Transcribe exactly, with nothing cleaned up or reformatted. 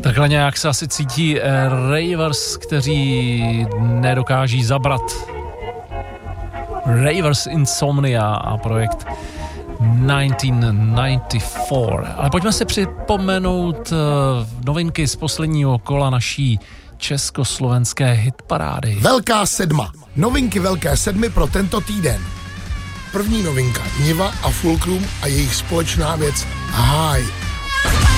Takhle nějak se asi cítí eh, ravers, kteří nedokáží zabrat. Ravers Insomnia a projekt devatenáct devadesát čtyři. Ale pojďme si připomenout eh, novinky z posledního kola naší československé hitparády. Velká sedma. Novinky Velké sedmy pro tento týden. První novinka. Niva a Fulcrum a jejich společná věc High.